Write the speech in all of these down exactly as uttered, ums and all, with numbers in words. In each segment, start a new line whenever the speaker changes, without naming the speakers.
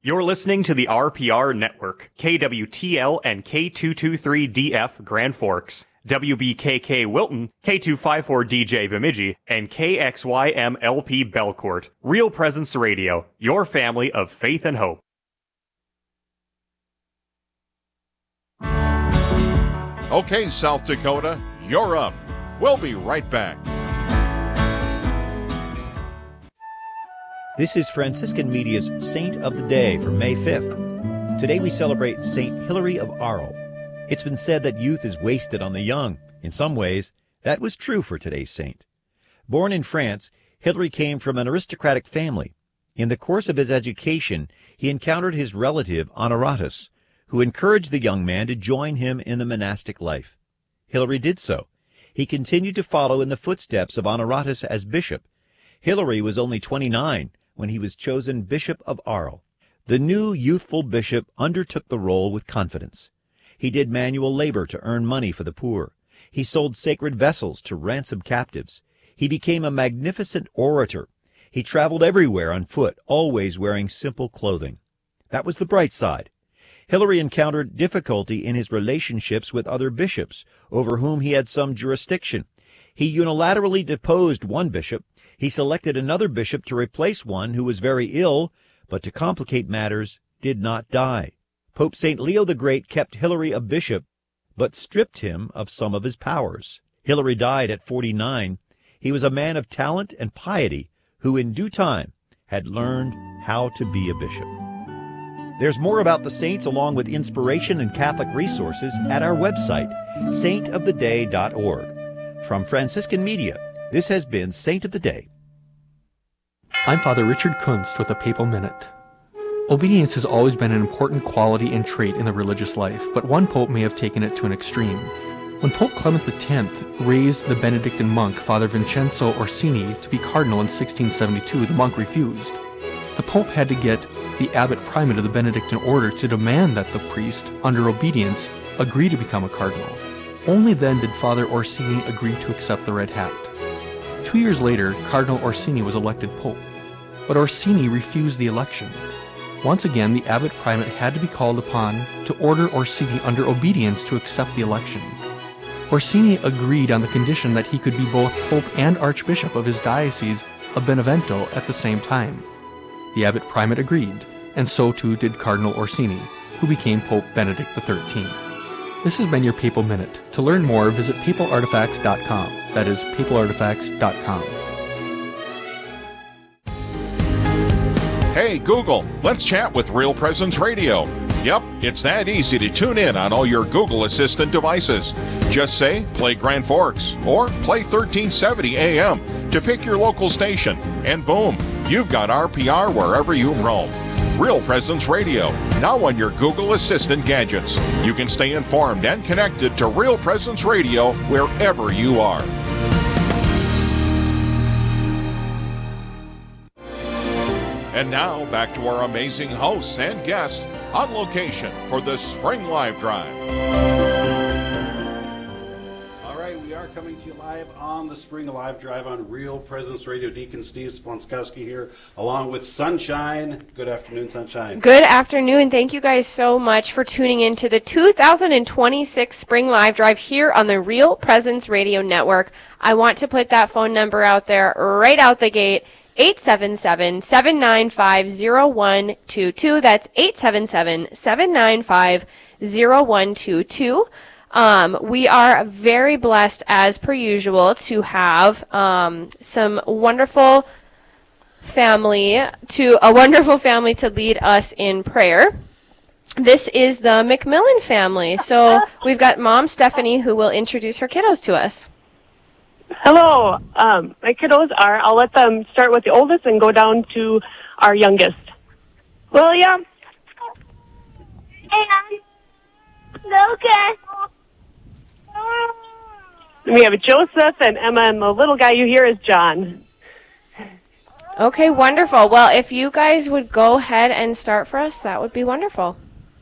You're listening to the R P R Network, K W T L and K two twenty-three D F Grand Forks, W B K K Wilton, K two fifty-four D J Bemidji, and K X Y M L P Belcourt. Real Presence Radio, your family of faith and hope.
Okay, South Dakota, you're up. We'll be right back.
This is Franciscan Media's Saint of the Day for May fifth. Today we celebrate Saint Hilary of Arles. It's been said that youth is wasted on the young. In some ways, that was true for today's saint. Born in France, Hilary came from an aristocratic family. In the course of his education, he encountered his relative Honoratus, who encouraged the young man to join him in the monastic life. Hilary did so. He continued to follow in the footsteps of Honoratus as bishop. Hilary was only twenty-nine when he was chosen Bishop of Arles. The new youthful bishop undertook the role with confidence. He did manual labor to earn money for the poor. He sold sacred vessels to ransom captives. He became a magnificent orator. He traveled everywhere on foot, always wearing simple clothing. That was the bright side. Hilary encountered difficulty in his relationships with other bishops, over whom he had some jurisdiction. He unilaterally deposed one bishop. He selected another bishop to replace one who was very ill, but to complicate matters, did not die. Pope Saint Leo the Great kept Hilary a bishop, but stripped him of some of his powers. Hilary died at forty-nine. He was a man of talent and piety who in due time had learned how to be a bishop. There's more about the saints along with inspiration and Catholic resources at our website, saint of the day dot org. From Franciscan Media, this has been Saint of the Day.
I'm Father Richard Kunst with a Papal Minute. Obedience has always been an important quality and trait in the religious life, but one pope may have taken it to an extreme. When Pope Clement the tenth raised the Benedictine monk Father Vincenzo Orsini to be cardinal in sixteen seventy-two, the monk refused. The pope had to get the abbot primate of the Benedictine order to demand that the priest, under obedience, agree to become a cardinal. Only then did Father Orsini agree to accept the red hat. Two years later, Cardinal Orsini was elected pope, but Orsini refused the election. Once again, the abbot primate had to be called upon to order Orsini under obedience to accept the election. Orsini agreed on the condition that he could be both pope and archbishop of his diocese of Benevento at the same time. The abbot primate agreed, and so too did Cardinal Orsini, who became Pope Benedict the thirteenth. This has been your Papal Minute. To learn more, visit papal artifacts dot com. That is papal artifacts dot com.
Hey, Google, let's chat with Real Presence Radio. Yep, it's that easy to tune in on all your Google Assistant devices. Just say, play Grand Forks, or play thirteen seventy A M to pick your local station, and boom, you've got R P R wherever you roam. Real Presence Radio, now on your Google Assistant gadgets. You can stay informed and connected to Real Presence Radio wherever you are. And now, back to our amazing hosts and guests on location for the Spring Live Drive.
All right, we are coming to you live on the Spring Live Drive on Real Presence Radio. Deacon Steve Splonskowski here, along with Sunshine. Good afternoon, Sunshine.
Good afternoon. Thank you guys so much for tuning in to the two thousand twenty-six Spring Live Drive here on the Real Presence Radio Network. I want to put that phone number out there right out the gate. eight seven seven, seven nine five, zero one two two. That's eight seven seven, seven nine five, zero one two two. Um, we are very blessed, as per usual, to have um, some wonderful family, to a wonderful family to lead us in prayer. This is the McMillan family. So we've got Mom Stephanie, who will introduce her kiddos to us.
Hello. Um, my kiddos are, I'll let them start with the oldest and go down to our youngest. William.
And Lucas.
We have Joseph and Emma, and the little guy you hear is John.
Okay, wonderful. Well, if you guys would go ahead and start for us, that would be wonderful.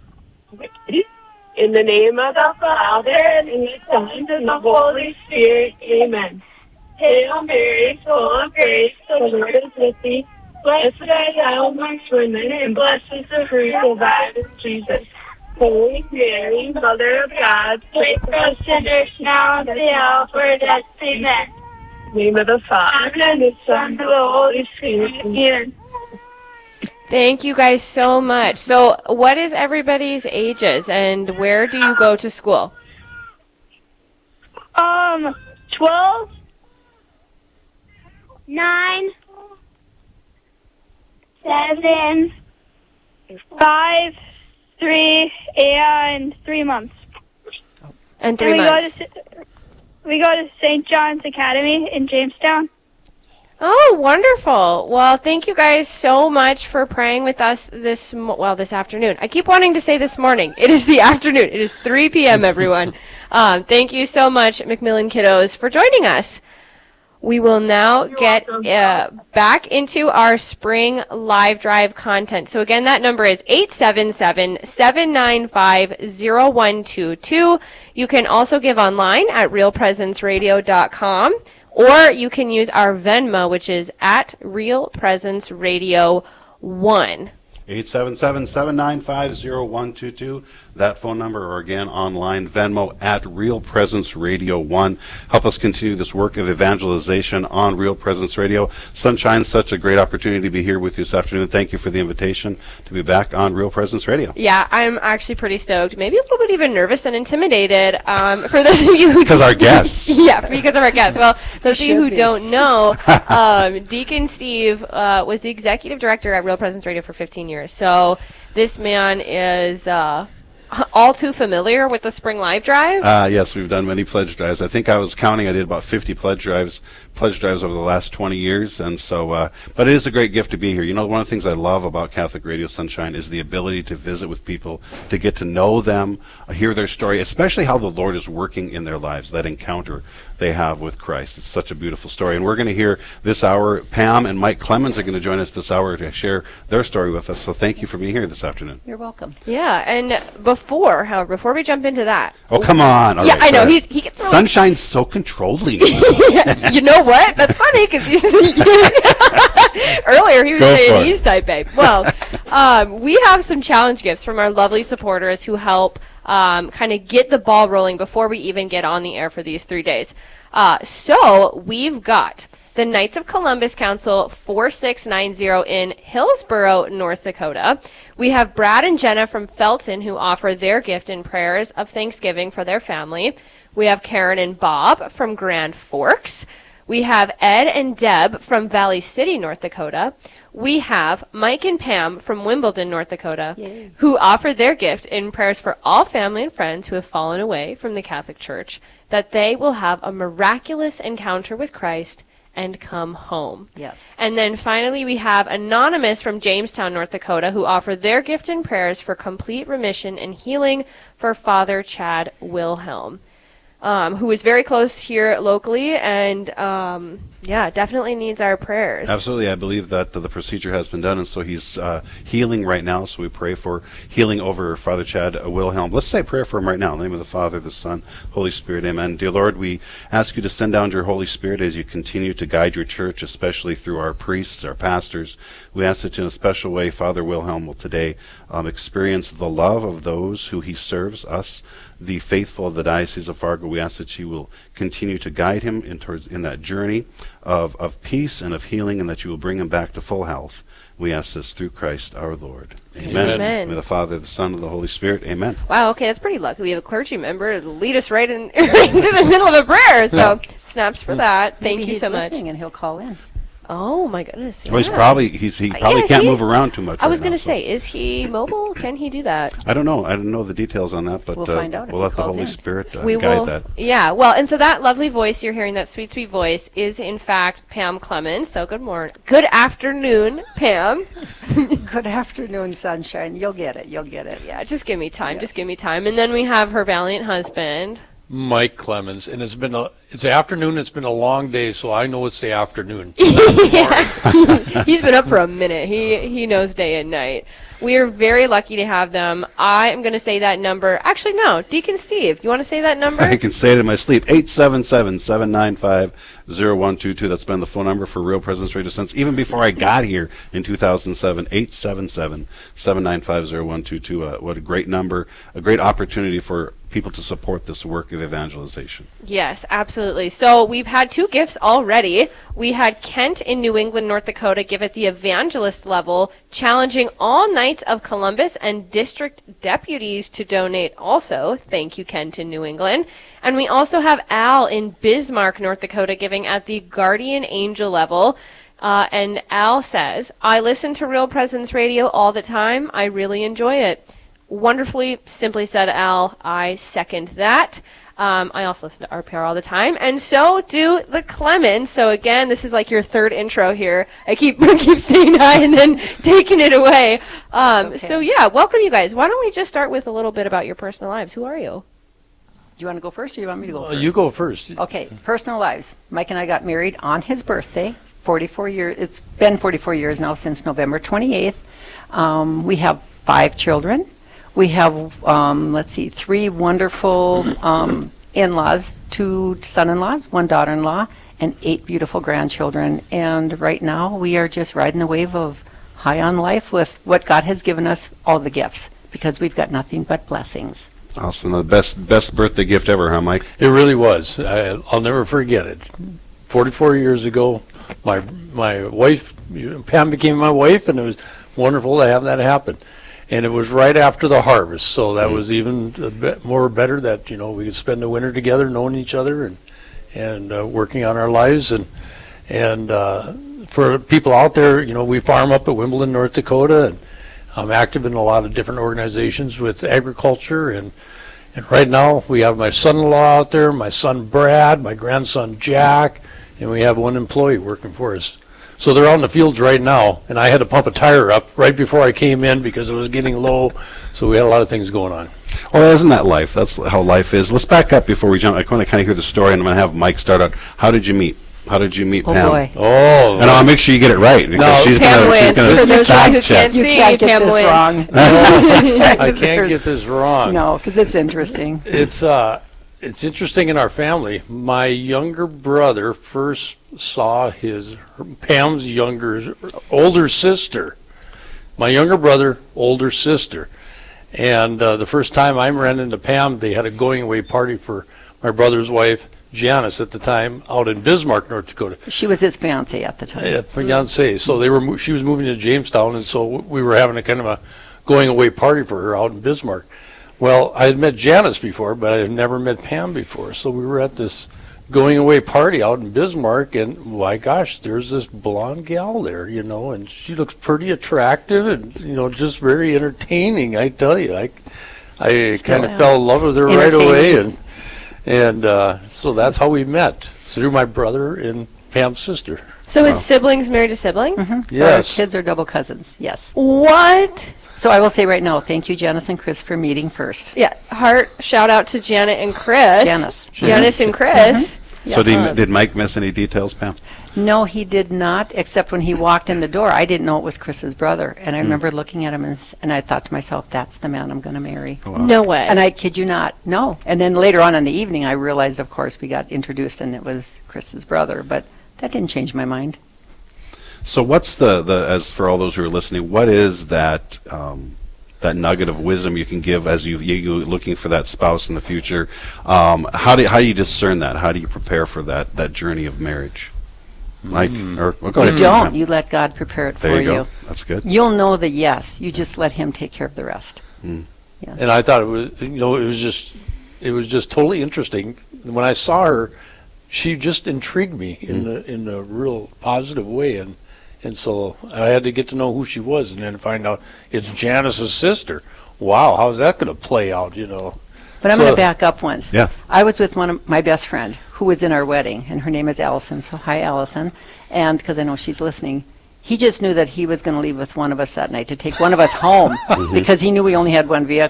In the name of the Father, and the Son, and the Holy Spirit, amen. Hail Mary, full of grace, the Lord is with thee.
Blessed are thou amongst women, and blessed is the fruit of thy womb, Jesus. Holy Mary, Mother of God, pray for us sinners now and at the hour of our death. Amen.
In the name of the Father,
And the Son, and the Holy Spirit. Amen.
Thank you guys so much. So, what is everybody's ages, and where do you go to school?
Um, twelve, nine, seven, five, three, and three months.
And three
and we
months.
Go to, we go to Saint John's Academy in Jamestown.
Oh, wonderful. Well, thank you guys so much for praying with us this, mo- well, this afternoon. I keep wanting to say this morning. It is the afternoon. It is three p.m., everyone. um, thank you so much, Macmillan Kiddos, for joining us. We will now get uh, back into our spring live drive content. So again, that number is eight seven seven, seven nine five, zero one two two. You can also give online at real presence radio dot com, or you can use our Venmo, which is at Real Presence Radio one.
eight seven seven, seven nine five, zero one two two. That phone number, or again, online, Venmo, at Real Presence Radio one. Help us continue this work of evangelization on Real Presence Radio. Sunshine, such a great opportunity to be here with you this afternoon. Thank you for the invitation to be back on Real Presence Radio.
Yeah, I'm actually pretty stoked. Maybe a little bit even nervous and intimidated. Um, for those of you who
Because our guests.
yeah, because of our guests. Well, those of you
should
who
be.
don't know, um, Deacon Steve uh, was the executive director at Real Presence Radio for fifteen years. So this man is uh, all too familiar with the Spring Live Drive.
Uh, yes, we've done many pledge drives. I think I was counting. I did about fifty pledge drives, pledge drives over the last twenty years, and so. Uh, but it is a great gift to be here. You know, one of the things I love about Catholic Radio Sunshine is the ability to visit with people, to get to know them, uh, hear their story, especially how the Lord is working in their lives. That encounter they have with Christ. It's such a beautiful story, and we're going to hear this hour. Pam and Mike Clemens are going to join us this hour to share their story with us. So thank you for being here this afternoon.
You're welcome.
Yeah, and before, however, before we jump into that.
Oh, come on! All
yeah,
right,
I know
go ahead.
he's he gets really
Sunshine's so controlling.
you know what? That's funny because he's earlier he was
Go for
saying
it.
he's type A. Well, um, we have some challenge gifts from our lovely supporters who help um, kind of get the ball rolling before we even get on the air for these three days. Uh, so we've got the Knights of Columbus Council four six nine zero in Hillsboro, North Dakota. We have Brad and Jenna from Felton who offer their gift in prayers of Thanksgiving for their family. We have Karen and Bob from Grand Forks. We have Ed and Deb from Valley City, North Dakota. We have Mike and Pam from Wimbledon, North Dakota,
Yay.
who offer their gift in prayers for all family and friends who have fallen away from the Catholic Church, that they will have a miraculous encounter with Christ and come home.
Yes.
And then finally, we have Anonymous from Jamestown, North Dakota, who offer their gift in prayers for complete remission and healing for Father Chad Wilhelm. Um, who is very close here locally, and um, yeah, definitely needs our prayers.
Absolutely. I believe that uh, the procedure has been done, and so he's uh, healing right now. So we pray for healing over Father Chad uh, Wilhelm. Let's say a prayer for him right now. In the name of the Father, the Son, Holy Spirit. Amen. Dear Lord, we ask you to send down your Holy Spirit as you continue to guide your church, especially through our priests, our pastors. We ask that in a special way, Father Wilhelm will today um, experience the love of those who he serves, us, the faithful of the Diocese of Fargo. We ask that you will continue to guide him in, towards, in that journey of, of peace and of healing, and that you will bring him back to full health. We ask this through Christ our Lord. Amen.
Amen.
May the Father, the Son, and the Holy Spirit. Amen.
Wow, okay, that's pretty lucky. We have a clergy member to lead us right, in, right into the middle of a prayer, so snaps for that. Thank
Maybe
you
he's
so much.
listening and he'll call in.
Oh, my goodness.
Well, he's
yeah.
probably he's, he probably
Yeah, is
can't
he?
move around too much.
I was
right
going
now,
to
so-
say, is he mobile? Can he do that?
I don't know. I don't know the details on that, but
We'll
uh,
find out if
we'll
he
let the
calls
Holy
in.
Spirit uh,
We
guide
will.
that.
Yeah, well, and so that lovely voice you're hearing, that sweet, sweet voice, is in fact Pam Clemens. So good morning. Good afternoon, Pam.
Good afternoon, Sunshine. You'll get it. You'll get it.
Yeah, just give me time. Just
Yes.
give me time. And then we have her valiant husband.
Mike Clemens, and it's been a it's afternoon. It's been a long day, so I know it's the afternoon.
Yeah. He's been up for a minute. He he knows day and night. We are very lucky to have them. I am going to say that number. Actually, no. Deacon Steve, you want to say that number?
I can say it in my sleep. eight seven seven, seven nine five, zero one two two. That's been the phone number for Real Presence Radio since even before I got here in two thousand seven. eight seven seven, seven nine five, zero one two two. Uh, what a great number. A great opportunity for people to support this work of evangelization.
Yes, absolutely. So we've had two gifts already. We had Kent in New England, North Dakota give at the evangelist level, challenging all Knights of Columbus and district deputies to donate also. Thank you, Kent in New England. And we also have Al in Bismarck, North Dakota, giving at the guardian angel level. Uh, and Al says, I listen to Real Presence Radio all the time. I really enjoy it. Wonderfully simply said, Al. I second that. Um, I also listen to R P R all the time, and so do the Clemens. So again, this is like your third intro here. I keep I keep saying hi and then taking it away. Um, okay. So yeah, welcome you guys. Why don't we just start with a little bit about your personal lives? Who are you?
Do you want to go first, or you want me to go
Uh,
first?
you go first.
Okay, personal lives. Mike and I got married on his birthday. forty-four years. It's been forty-four years now, since November twenty-eighth. Um, we have five children. We have, um, let's see, three wonderful um, in-laws, two son-in-laws, one daughter-in-law, and eight beautiful grandchildren. And right now we are just riding the wave of high on life with what God has given us, all the gifts, because we've got nothing but blessings.
Awesome. The best best birthday gift ever, huh, Mike?
It really was. I, I'll never forget it. forty-four years ago, my my wife, Pam, became my wife, and it was wonderful to have that happen. And it was right after the harvest, so that mm. was even a bit more better that, you know, we could spend the winter together, knowing each other and and uh, working on our lives. And and uh, for people out there, you know, we farm up at Wimbledon, North Dakota, and I'm active in a lot of different organizations with agriculture. And and right now we have my son-in-law out there, my son Brad, my grandson Jack, and we have one employee working for us. So they're out in the fields right now, and I had to pump a tire up right before I came in because it was getting low, so we had a lot of things going on.
Well, isn't that life? That's how life is. Let's back up before we jump. I want to kind of hear the story, and I'm going to have Mike start out. How did you meet? How did you meet
oh
Pam?
Boy.
Oh, and I'll make sure you get it right.
No, she's Pam gonna, wins. She's For those of you who can't
you
see,
can't get
Pam
this
wins.
wrong.
I can't get this wrong.
No, because it's interesting.
It's uh, it's interesting in our family. My younger brother first saw his Pam's younger, older sister. My younger brother, older sister, and uh, the first time I ran into Pam, they had a going away party for my brother's wife, Janice, at the time, out in Bismarck, North Dakota.
She was his fiance at the time.
Yeah, fiance. So they were. She was moving to Jamestown, and so we were having a kind of a going away party for her out in Bismarck. Well, I had met Janice before, but I had never met Pam before. So we were at this going away party out in Bismarck, and my gosh, there's this blonde gal there, you know, and she looks pretty attractive and, you know, just very entertaining. I tell you, I, I kind of fell in love with her right away, and and uh, so that's how we met, through my brother and Pam's sister.
So wow. Is siblings married to siblings?
Mm-hmm.
Yes.
So our kids are double cousins. Yes.
What?
So I will say right now, thank you, Janice and Chris, for meeting first.
Yeah, heart shout out to Janet and Chris.
Janice.
Janice
mm-hmm.
and Chris.
Mm-hmm.
Yes. So did, did Mike miss any details, Pam?
No, he did not, except when he walked in the door. I didn't know it was Chris's brother. And I mm. remember looking at him, and, and I thought to myself, that's the man I'm going to marry.
Oh, wow. No way.
And I kid you not, no. And then later on in the evening, I realized, of course, we got introduced, and it was Chris's brother. But that didn't change my mind.
So what's the, the as for all those who are listening, what is that um, that nugget of wisdom you can give as you you you looking for that spouse in the future? Um, how do how do you discern that? How do you prepare for that that journey of marriage? Mike, mm. or well, go
you
ahead.
don't. You let God prepare it
there
for
you.
you.
Go. That's good.
You'll know the yes. You just let Him take care of the rest.
Mm.
Yes.
And I thought it was, you know, it was just, it was just totally interesting. When I saw her, she just intrigued me in mm. the in a real positive way, and and so I had to get to know who she was, and then find out it's Janice's sister. Wow, how's that going to play out? You know.
But I'm
so,
going to back up once.
Yeah.
I was with one of my best friend who was in our wedding, and her name is Allison. So hi, Allison. And because I know she's listening, he just knew that he was going to leave with one of us that night to take one of us home because he knew we only had one vehicle.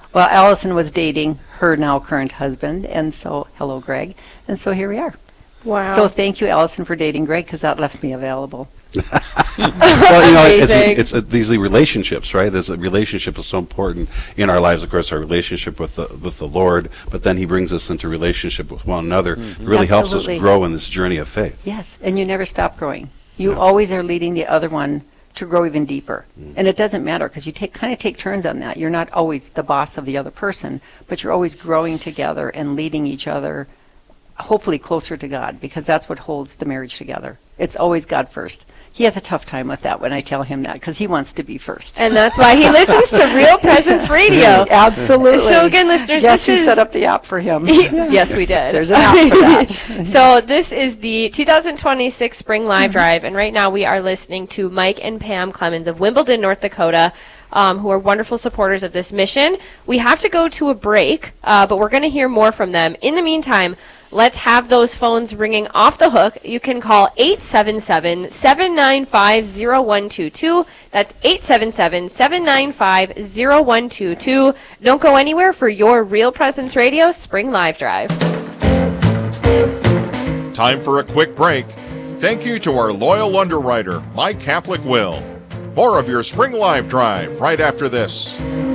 Well, Allison was dating her now current husband, and so, hello, Greg. And so here we are.
Wow.
So thank you, Allison, for dating Greg, because that left me available.
Well, you know, it's, it's, it's these relationships, right? There's a relationship is so important in our lives. Of course, our relationship with the with the Lord, but then He brings us into relationship with one another. Mm-hmm. It really
Absolutely.
helps us grow in this journey of faith.
Yes, and you never stop growing. You
Yeah.
always are leading the other one to grow even deeper. Mm. And it doesn't matter because you take kind of take turns on that. You're not always the boss of the other person, but you're always growing together and leading each other hopefully closer to God, because that's what holds the marriage together. It's always God first. He has a tough time with that when I tell him that, because he wants to be first.
And that's why he listens to Real Presence Radio.
Absolutely.
So again, listeners,
yes,
this
we
is...
set up the app for him.
Yes, we did.
There's an app for that.
So this is the two thousand twenty-six Spring Live Drive, and right now we are listening to Mike and Pam Clemens of Wimbledon, North Dakota, um, who are wonderful supporters of this mission. We have to go to a break, uh, but we're going to hear more from them. In the meantime, let's have those phones ringing off the hook. You can call eight seven seven, seven nine five, zero one two two. That's eight seven seven, seven nine five, zero one two two. Don't go anywhere for your Real Presence Radio Spring Live Drive.
Time for a quick break. Thank you to our loyal underwriter, My Catholic Will. More of your Spring Live Drive right after this.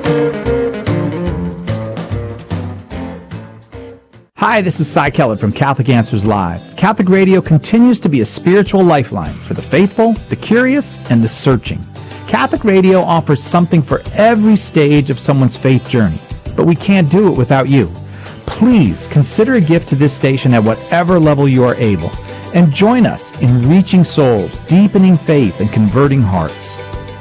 Hi, this is Cy Kellett from Catholic Answers Live. Catholic Radio continues to be a spiritual lifeline for the faithful, the curious, and the searching. Catholic Radio offers something for every stage of someone's faith journey, but we can't do it without you. Please consider a gift to this station at whatever level you are able, and join us in reaching souls, deepening faith, and converting hearts.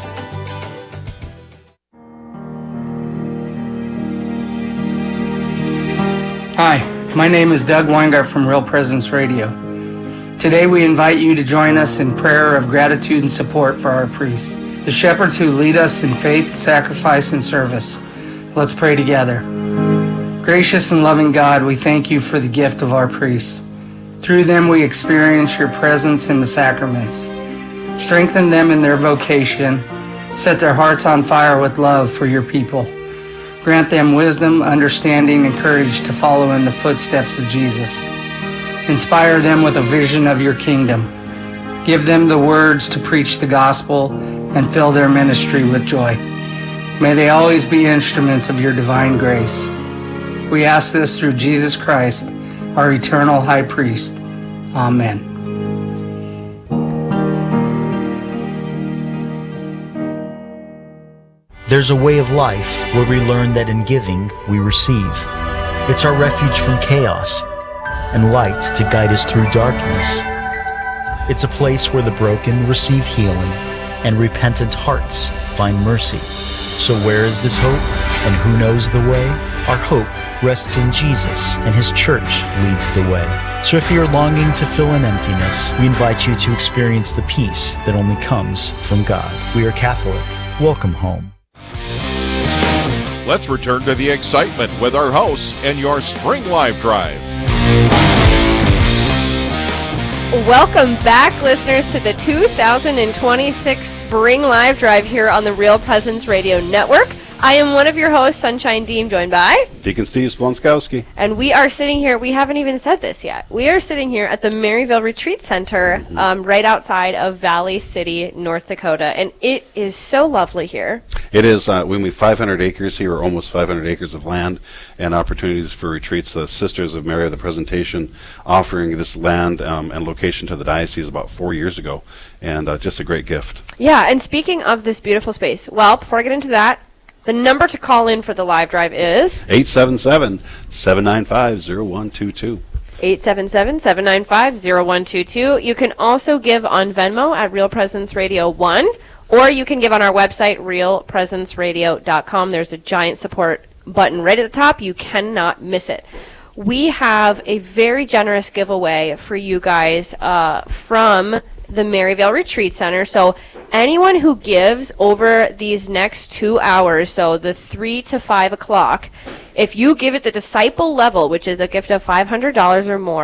Hi. My name is Doug Weingart from Real Presence Radio. Today we invite you to join us in prayer of gratitude and support for our priests, the shepherds who lead us in faith, sacrifice, and service. Let's pray together. Gracious and loving God, we thank you for the gift of our priests. Through them we experience your presence in the sacraments. Strengthen them in their vocation. Set their hearts on fire with love for your people. Grant them wisdom, understanding, and courage to follow in the footsteps of Jesus. Inspire them with a vision of your kingdom. Give them the words to preach the gospel and fill their ministry with joy. May they always be instruments of your divine grace. We ask this through Jesus Christ, our eternal high priest. Amen.
There's a way of life where we learn that in giving, we receive. It's our refuge from chaos and light to guide us through darkness. It's a place where the broken receive healing and repentant hearts find mercy. So where is this hope? And who knows the way? Our hope rests in Jesus, and His church leads the way. So if you're longing to fill an emptiness, we invite you to experience the peace that only comes from God. We are Catholic. Welcome home.
Let's return to the excitement with our hosts and your Spring Live Drive.
Welcome back, listeners, to the two thousand twenty-six Spring Live Drive here on the Real Presence Radio Network. I am one of your hosts, Sunshine Deem, joined by
Deacon Steve Splonskowski.
And we are sitting here, we haven't even said this yet, we are sitting here at the Maryville Retreat Center, mm-hmm. um, right outside of Valley City, North Dakota, and it is so lovely here.
It is. Uh, we have five hundred acres here, or almost five hundred acres of land, and opportunities for retreats. The Sisters of Mary of the Presentation offering this land um, and location to the diocese about four years ago, and uh, just a great gift.
Yeah, and speaking of this beautiful space, well, before I get into that, the number to call in for the live drive is
eight seven seven, seven nine five, zero one two two.
eight seven seven, seven nine five, zero one two two. You can also give on Venmo at Real Presence Radio one, or you can give on our website, real presence radio dot com. There's a giant support button right at the top. You cannot miss it. We have a very generous giveaway for you guys uh, from the Maryville Retreat Center. So anyone who gives over these next two hours, so the three to five o'clock, if you give at the disciple level, which is a gift of five hundred dollars or more,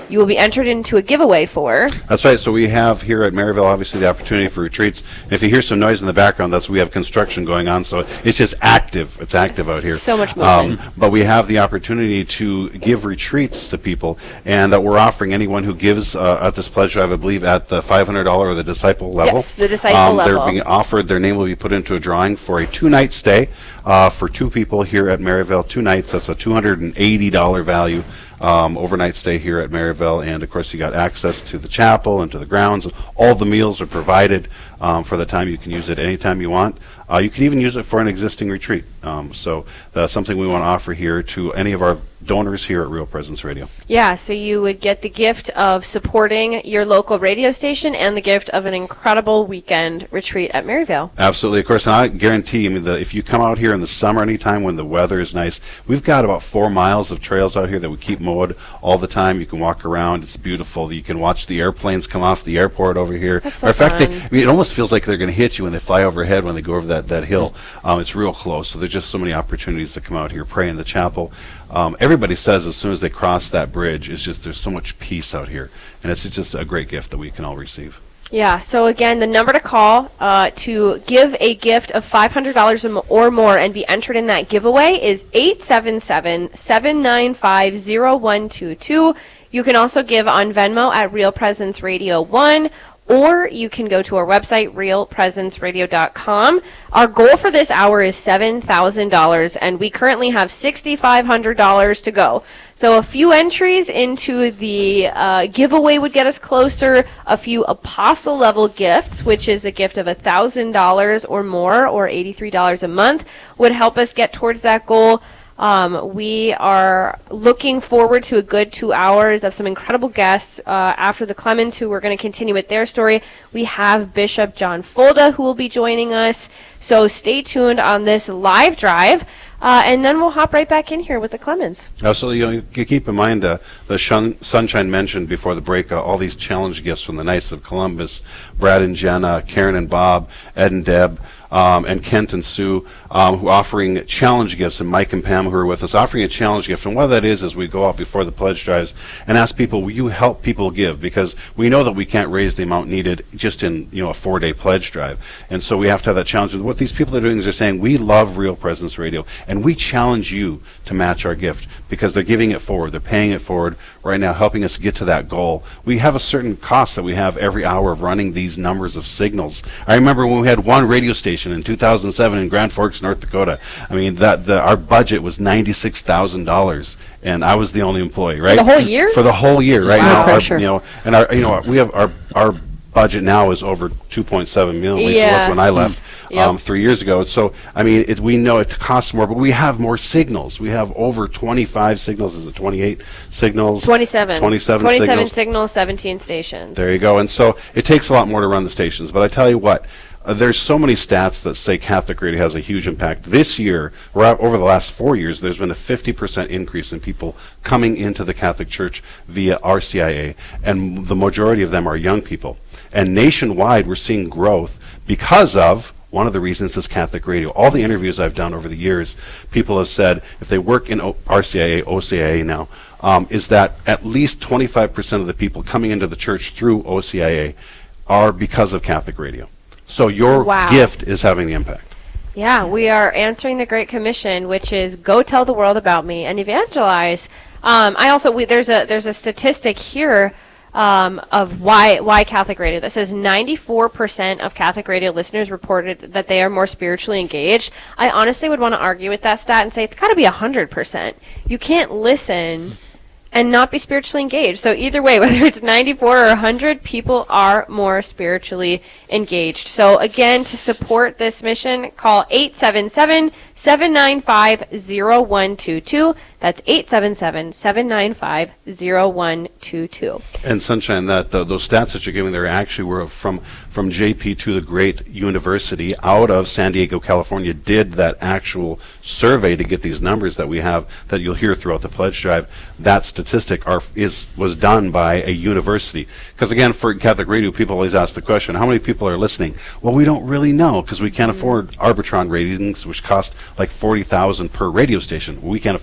you will be entered into a giveaway for.
That's right. So we have here at Maryville, obviously, the opportunity for retreats. And if you hear some noise in the background, that's we have construction going on. So it's just active. It's active out here.
So much movement.
Um, but we have the opportunity to give retreats to people, and uh, we're offering anyone who gives uh, at this pledge drive, I believe, at the five hundred dollars or the disciple level.
Yes, the disciple
um,
level.
They're being offered. Their name will be put into a drawing for a two-night stay uh, for two people here at Maryville. Two nights. That's a two hundred eighty dollars value. Um, overnight stay here at Maryville, and of course you got access to the chapel and to the grounds. All the meals are provided um, for the time. You can use it anytime you want. Uh, you can even use it for an existing retreat. Um, so that's something we want to offer here to any of our donors here at Real Presence Radio.
Yeah, so you would get the gift of supporting your local radio station and the gift of an incredible weekend retreat at Maryville.
Absolutely, of course, and I guarantee you, I mean, the, if you come out here in the summer anytime when the weather is nice, we've got about four miles of trails out here that we keep mowed all the time. You can walk around. It's beautiful. You can watch the airplanes come off the airport over here.
That's so
in fact, they,
fun.
I mean, it almost feels like they're going to hit you when they fly overhead when they go over that, that hill. Um, it's real close, so there's just so many opportunities to come out here, pray in the chapel. Um, everybody says as soon as they cross that bridge, it's just there's so much peace out here, and it's just a great gift that we can all receive.
Yeah, so again, the number to call uh, to give a gift of five hundred dollars or more and be entered in that giveaway is eight seven seven, seven nine five, zero one two two. You can also give on Venmo at Real Presence Radio one, or you can go to our website, real presence radio dot com. Our goal for this hour is seven thousand dollars, and we currently have six thousand five hundred dollars to go. So a few entries into the uh, giveaway would get us closer. A few apostle-level gifts, which is a gift of one thousand dollars or more, or eighty-three dollars a month, would help us get towards that goal. Um, we are looking forward to a good two hours of some incredible guests uh, after the Clemens, who we're going to continue with their story. We have Bishop John Folda, who will be joining us. So stay tuned on this live drive, uh, and then we'll hop right back in here with the Clemens.
Absolutely. You know, you keep in mind uh, the shun- Sunshine mentioned before the break uh, all these challenge gifts from the Knights of Columbus, Brad and Jenna, Karen and Bob, Ed and Deb, Um, and Kent and Sue, um, who are offering challenge gifts, and Mike and Pam, who are with us, offering a challenge gift. And what that is, is we go out before the pledge drives and ask people, will you help people give? Because we know that we can't raise the amount needed just in, you know, a four-day pledge drive. And so we have to have that challenge. And what these people are doing is they're saying, we love Real Presence Radio, and we challenge you to match our gift, because they're giving it forward. They're paying it forward right now, helping us get to that goal. We have a certain cost that we have every hour of running these numbers of signals. I remember when we had one radio station in two thousand seven in Grand Forks, North Dakota. I mean, that the our budget was ninety-six thousand dollars, and I was the only employee, right?
For the whole year?
For the whole year, right?
Wow.
Now, our,
Sure.
you know, and our, you know, we have our our budget now is over two point seven million. At least it
Yeah.
was when I left
Yep.
um, three years ago. So, I mean, it, we know it costs more, but we have more signals. We have over twenty-five signals. Is it twenty-eight signals?
twenty-seven.
twenty-seven,
twenty-seven
signals.
signals, seventeen stations.
There you go. And so it takes a lot more to run the stations. But I tell you what, uh, there's so many stats that say Catholic radio has a huge impact. This year, or out- over the last four years, there's been a fifty percent increase in people coming into the Catholic Church via R C I A, and the majority of them are young people. And nationwide, we're seeing growth because of one of the reasons is Catholic radio. All the interviews I've done over the years, people have said, if they work in o- R C I A, O C I A now, um, is that at least twenty-five percent of the people coming into the church through O C I A are because of Catholic radio. So your
Wow.
gift is having the impact.
Yeah, we are answering the Great Commission, which is go tell the world about me and evangelize. Um, I also we, there's a there's a statistic here um, of why why Catholic radio that says ninety-four percent of Catholic radio listeners reported that they are more spiritually engaged. I honestly would want to argue with that stat and say it's got to be one hundred percent. You can't listen and not be spiritually engaged. So either way, whether it's ninety-four or one hundred, people are more spiritually engaged. So again, to support this mission, call eight seven seven, seven nine five, zero one two two. That's eight seven seven, seven nine five, zero one two two.
And Sunshine, that uh, those stats that you're giving there actually were from from J P two, the great university out of San Diego, California, did that actual survey to get these numbers that we have that you'll hear throughout the pledge drive. That statistic are, is was done by a university. Because again, for Catholic radio, people always ask the question, how many people are listening? Well, we don't really know because we can't afford Arbitron ratings, which cost like forty thousand per radio station. We can't afford that.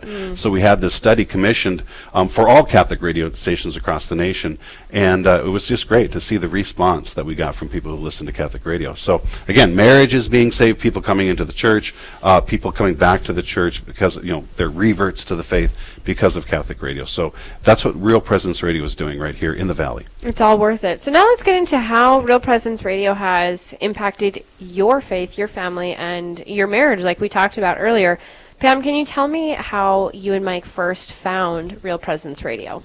Mm. So we had this study commissioned um, for all Catholic radio stations across the nation, and uh, it was just great to see the response that we got from people who listen to Catholic radio. So again, marriages being saved, people coming into the church, uh, people coming back to the church because, you know, they're reverts to the faith because of Catholic radio. So that's what Real Presence Radio is doing right here in the Valley.
It's all worth it. So now let's get into how Real Presence Radio has impacted your faith, your family, and your marriage, like we talked about earlier. Pam, can you tell me how you and Mike first found Real Presence Radio?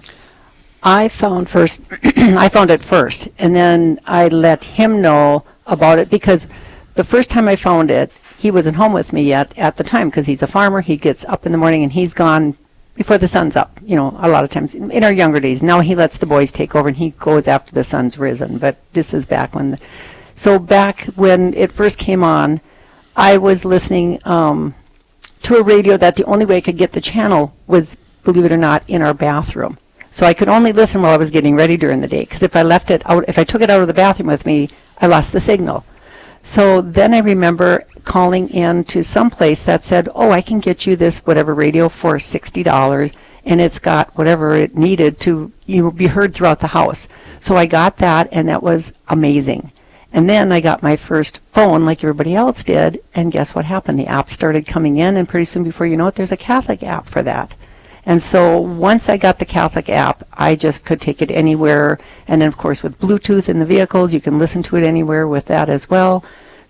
I found first, I found it first, and then I let him know about it because the first time I found it, he wasn't home with me yet at the time because he's a farmer. He gets up in the morning and he's gone before the sun's up, you know, a lot of times in our younger days. Now he lets the boys take over and he goes after the sun's risen, but this is back when, the, so back when it first came on, I was listening um, to a radio that the only way I could get the channel was, believe it or not, in our bathroom. So I could only listen while I was getting ready during the day, because if I left it out, if I took it out of the bathroom with me, I lost the signal. So then I remember calling in to some place that said, oh, I can get you this whatever radio for sixty dollars, and it's got whatever it needed to you know, be heard throughout the house. So I got that, and that was amazing. And then I got my first phone like everybody else did, and guess what happened? The app started coming in, and pretty soon before you know it, there's a Catholic app for that. And so once I got the Catholic app, I just could take it anywhere. And then, of course, with Bluetooth in the vehicles, you can listen to it anywhere with that as well.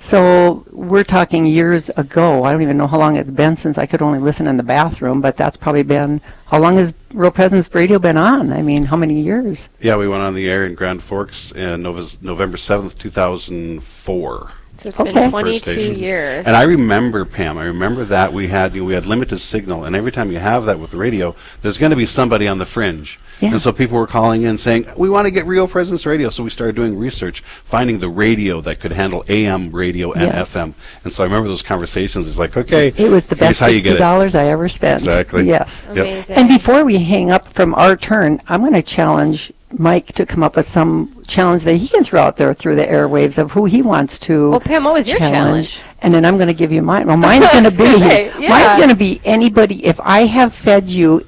So we're talking years ago. I don't even know how long it's been since I could only listen in the bathroom, but that's probably been, how long has Real Presence Radio been on? I mean, how many years?
Yeah, we went on the air in Grand Forks in November seventh, two thousand four.
So it's okay. been twenty-two years.
And I remember, Pam, I remember that we had you know, we had limited signal, and every time you have that with radio, there's going to be somebody on the fringe. Yeah. And so people were calling in saying, we want to get Real Presence Radio. So we started doing research, finding the radio that could handle A M radio and
Yes.
F M. And so I remember those conversations. It's like, okay,
It was the best
here's how you get
sixty
it.
dollars I ever spent.
Exactly.
Yes.
Yep.
Amazing.
And before we hang up from our turn, I'm going to challenge Mike to come up with some challenge that he can throw out there through the airwaves of who he wants to
Well, Pam, what was your challenge?
And then I'm going to give you mine. Well, mine's
I
going to
was gonna
be
say, yeah.
mine's going to be anybody. If I have fed you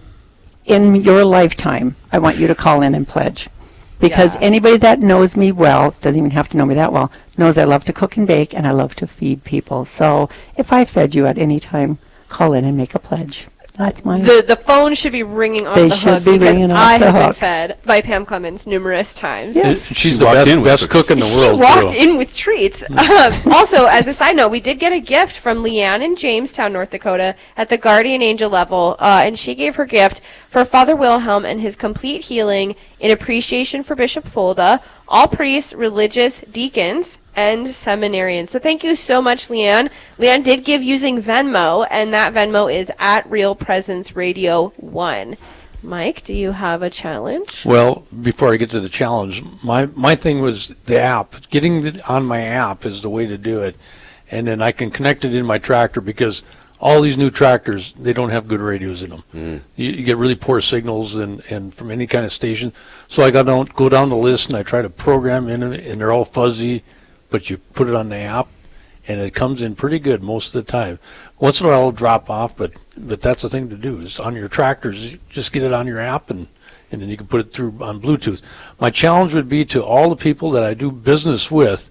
in your lifetime, I want you to call in and pledge. Because
Yeah.
anybody that knows me well, doesn't even have to know me that well, knows I love to cook and bake and I love to feed people. So if I fed you at any time, call in and make a pledge. That's mine.
The the phone should be ringing off
They
the
should
hook
be
because
ringing off
I
the
have been
hook.
fed by Pam Clemens numerous times.
Yes.
She's
She
the
walked
best,
in with
best
cookies.
cook in the
She
world,
walked
too.
in with treats. Um, also, as a side note, we did get a gift from Leanne in Jamestown, North Dakota, at the Guardian Angel level, uh, and she gave her gift for Father Wilhelm and his complete healing in appreciation for Bishop Fulda, all priests, religious, deacons, and seminarians. So thank you so much, Leanne. Leanne did give using Venmo, and that Venmo is at Real Presence Radio one. Mike, do you have a challenge?
Well, before I get to the challenge, my, my thing was the app. Getting the, on my app is the way to do it. And then I can connect it in my tractor because all these new tractors, they don't have good radios in them.
Mm.
You, you get really poor signals and, and from any kind of station. So I got to go down the list and I try to program in it, and they're all fuzzy, but you put it on the app and it comes in pretty good most of the time. Once in a while it'll drop off, but but that's the thing to do is on your tractors, just get it on your app and, and then you can put it through on Bluetooth. My challenge would be to all the people that I do business with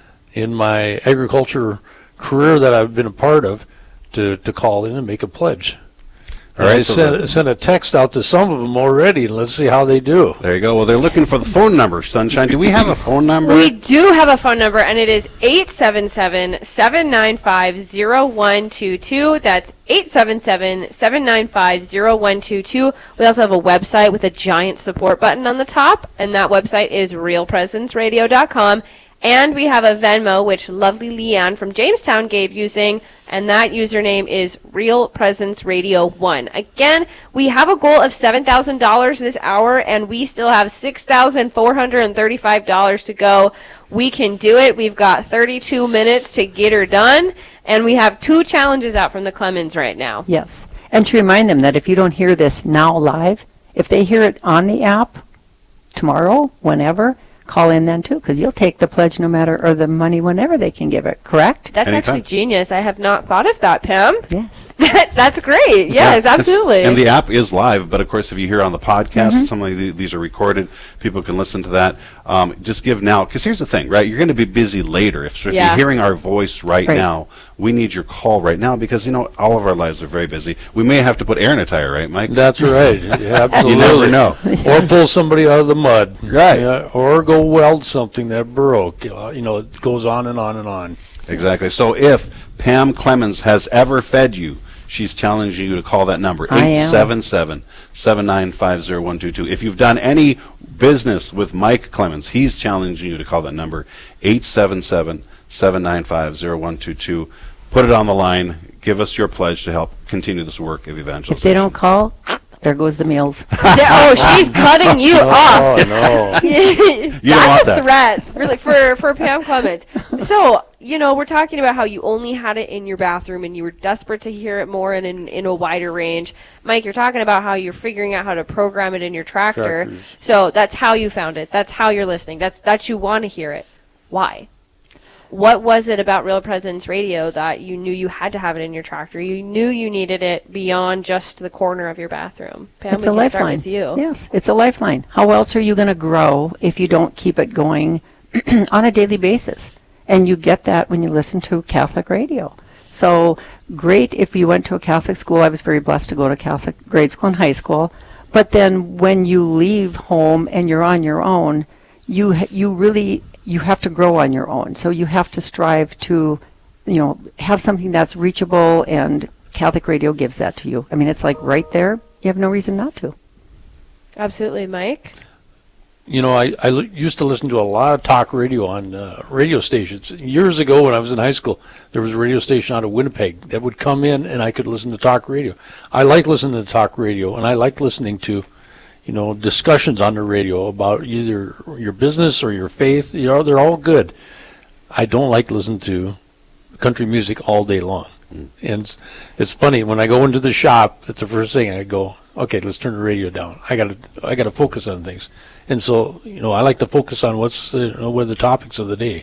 in my agriculture career that I've been a part of to, to call in and make a pledge.
All right,
I
so
sent,
the-
sent a text out to some of them already, and let's see how they do.
There you go. Well, they're looking for the phone number, Sunshine. Do we have a phone number?
We do have a phone number, and it is eight seven seven, seven nine five, zero one two two. That's eight seven seven, seven nine five, zero one two two. We also have a website with a giant support button on the top, and that website is real presence radio dot com. And we have a Venmo, which lovely Leanne from Jamestown gave using, and that username is Real Presence Radio one. Again, we have a goal of seven thousand dollars this hour, and we still have six thousand four hundred thirty-five dollars to go. We can do it. We've got thirty-two minutes to get her done, and we have two challenges out from the Clemens right now.
Yes. And to remind them that if you don't hear this now live, if they hear it on the app tomorrow, whenever, call in then too, because you'll take the pledge no matter, or the money whenever they can give it, correct?
That's
Anytime.
actually genius. I have not thought of that, Pam.
Yes.
That, that's great. Yes,
Yeah,
absolutely.
And the app is live, but of course, if you hear on the podcast,
Mhm.
some of the, these are recorded. People can listen to that. Um, just give now, because here's the thing, right? You're going to be busy later. If, so if
Yeah.
you're hearing our voice right,
Right.
now, we need your call right now because, you know, all of our lives are very busy. We may have to put air in a tire, right, Mike?
That's right. Yeah, absolutely.
You never know.
Or pull somebody out of the mud.
Right.
Yeah, or go weld something that broke. Uh, You know, it goes on and on and on.
Exactly. So if Pam Clemens has ever fed you, she's challenging you to call that number,
I am.
eight seven seven, seven nine five, zero one two two. If you've done any business with Mike Clemens, he's challenging you to call that number, eight seven seven, seven nine five, zero one two two. Put it on the line. Give us your pledge to help continue this work of evangelism.
If they don't call, there goes the meals.
Yeah, oh, she's cutting you off.
Oh, no.
You don't
That's
want
a
that.
threat, really, for for Pam Clemens. So, you know, we're talking about how you only had it in your bathroom and you were desperate to hear it more and in, in a wider range. Mike, you're talking about how you're figuring out how to program it in your tractor.
Tractors.
So that's how you found it. That's how you're listening. That's that you want to hear it. Why? What was it about Real Presence Radio that you knew you had to have it in your tractor? You knew you needed it beyond just the corner of your bathroom. Pam,
It's
we
a
can start
lifeline.
with you.
Yes, it's a lifeline. How else are you going to grow if you don't keep it going on a daily basis? And you get that when you listen to Catholic radio. So great if you went to a Catholic school. I was very blessed to go to Catholic grade school and high school. But then when you leave home and you're on your own, you ha- you really you have to grow on your own. So you have to strive to, you know, have something that's reachable, and Catholic radio gives that to you. I mean, it's like right there. You have no reason not to.
Absolutely, Mike.
You know, I, I li- used to listen to a lot of talk radio on uh, radio stations. Years ago when I was in high school, there was a radio station out of Winnipeg that would come in and I could listen to talk radio. I like listening to talk radio, and I like listening to, you know, discussions on the radio about either your business or your faith. You know, they're all good. I don't like listening to country music all day long. Mm. And it's, it's funny, when I go into the shop, that's the first thing I go, okay, let's turn the radio down. I got to I got to focus on things. And so, you know, I like to focus on what's uh, you know, what are the topics of the day.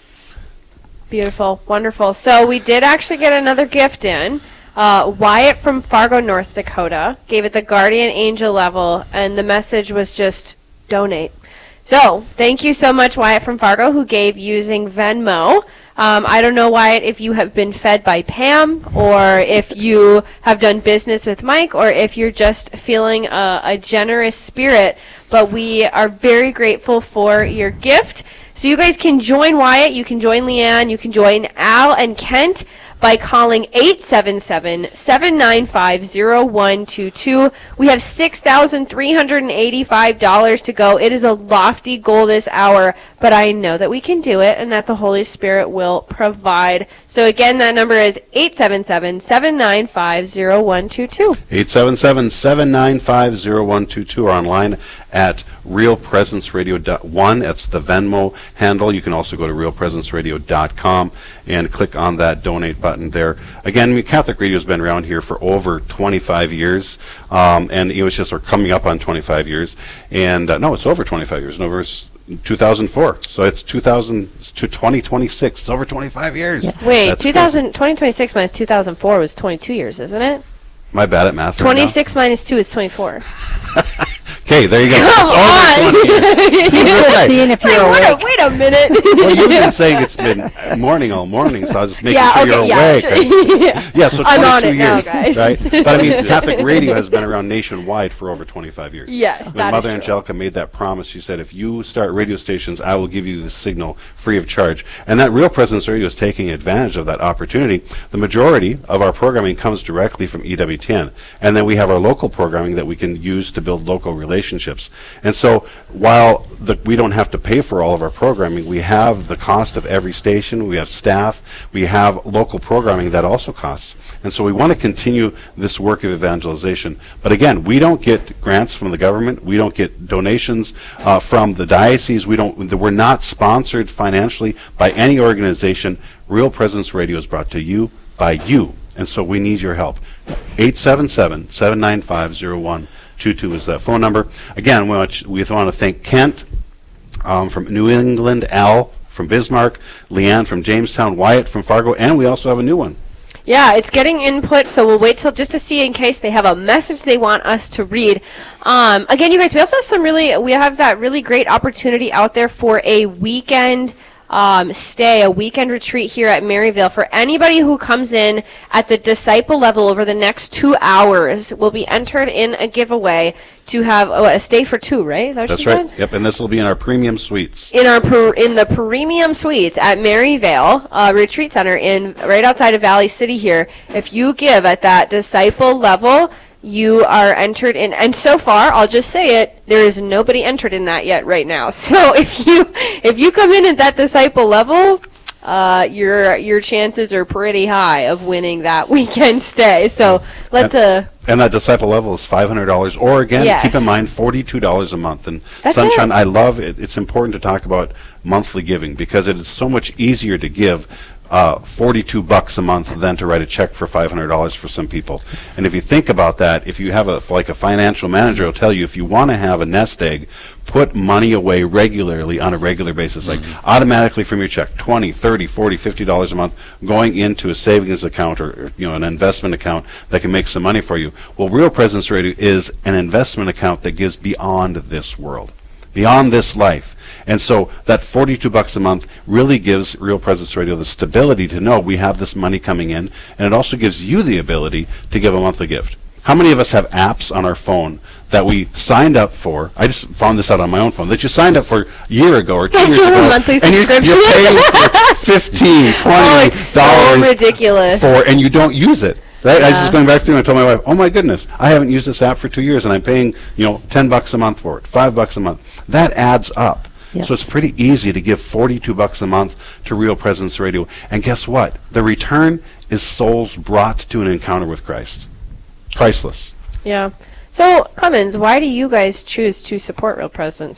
Beautiful. Wonderful. So we did actually get another gift in. Uh, Wyatt from Fargo, North Dakota gave it the Guardian Angel level, and the message was just donate. So thank you so much, Wyatt from Fargo, who gave using Venmo. Um, I don't know, Wyatt, if you have been fed by Pam, or if you have done business with Mike, or if you're just feeling a, a generous spirit, but we are very grateful for your gift. So you guys can join Wyatt, you can join Leanne, you can join Al and Kent by calling eight seven seven, seven nine five, zero one two two. We have six thousand three hundred eighty-five dollars to go. It is a lofty goal this hour, but I know that we can do it and that the Holy Spirit will provide. So again, that number is eight seven seven, seven nine five, zero one two two.
eight seven seven, seven nine five, zero one two two, or online at real presence radio dot one. That's the Venmo handle. You can also go to real presence radio dot com and click on that donate button there. Again, Catholic Radio has been around here for over twenty-five years, um, and it was just we're coming up on twenty-five years. And uh, no, it's over twenty-five years. No, it's two thousand four. So it's two thousand to twenty twenty-six. It's over twenty-five years.
Yes. Wait,
That's
two thousand, twenty twenty-six minus two thousand four was twenty-two years, isn't it?
Am I bad at math right now?
twenty-six minus two is twenty-four.
Okay, there you go.
Come
It's over
on.
twenty years.
He's just seeing if you're
Wait,
awake.
wait a minute.
Well, you've been saying it's been morning all morning, so I was just making
Yeah,
sure
okay,
you're
yeah,
awake.
actually, yeah.
Yeah, so
I'm on
twenty-two
it now,
years,
guys.
right? But I mean, Catholic Radio has been around nationwide for over twenty-five years.
Yes,
when
that is
Mother
true.
Angelica made that promise, she said, if you start radio stations, I will give you the signal free of charge. And that Real Presence Radio is taking advantage of that opportunity. The majority of our programming comes directly from E W T N. And then we have our local programming that we can use to build local relationships. And so while the, we don't have to pay for all of our programming, we have the cost of every station, we have staff, we have local programming that also costs. And so we want to continue this work of evangelization. But again, we don't get grants from the government, we don't get donations uh, from the diocese, we don't, we're not sponsored financially by any organization. Real Presence Radio is brought to you by you. And so we need your help. eight seven seven, seven nine five, zero one two two is that phone number. Again, we want, we want to thank Kent um, from New England, Al from Bismarck, Leanne from Jamestown, Wyatt from Fargo, and we also have a new one.
Yeah, it's getting input, so we'll wait till just to see in case they have a message they want us to read. Um, again, you guys, we also have some really, we have that really great opportunity out there for a weekend um, stay, a weekend retreat here at Maryvale. For anybody who comes in at the disciple level over the next two hours will be entered in a giveaway to have oh, a stay for two, right? Is that what
That's
she
right.
said?
Yep, and this will be in our premium suites.
In our per, in the premium suites at Maryvale uh, Retreat Center in right outside of Valley City here. If you give at that disciple level, you are entered in. And so far, I'll just say it, there is nobody entered in that yet right now. So if you if you come in at that disciple level, uh, your your chances are pretty high of winning that weekend stay. So let's uh.
And that disciple level is five hundred dollars, or again,
Yes.
keep in mind, forty-two dollars a month. And
That's
Sunshine,
it.
I love it. It's important to talk about monthly giving because it is so much easier to give uh, forty-two bucks a month than to write a check for five hundred dollars for some people. And if you think about that, if you have a, like a financial manager will tell you, if you want to have a nest egg, put money away regularly on a regular basis, like automatically from your check, twenty, thirty, forty, fifty dollars a month going into a savings account or, or you know, an investment account that can make some money for you. Well, Real Presence Radio is an investment account that gives beyond this world, beyond this life. And so that forty-two bucks a month really gives Real Presence Radio the stability to know we have this money coming in, and it also gives you the ability to give a monthly gift. How many of us have apps on our phone that we signed up for? I just found this out on my own phone, that you signed up for a year ago or two
That's
years
your
ago.
monthly
and you're,
subscription.
you're paying for fifteen, twenty
Oh,
dollars
it's so ridiculous.
for, and you don't use it. Right? I was
Yeah.
just going back through and I told my wife, oh my goodness, I haven't used this app for two years and I'm paying, you know, ten bucks a month for it, five bucks a month. That adds up.
Yes.
So it's pretty easy to give forty-two bucks a month to Real Presence Radio. And guess what? The return is souls brought to an encounter with Christ. Priceless.
Yeah. So, Clemens, why do you guys choose to support Real Presence?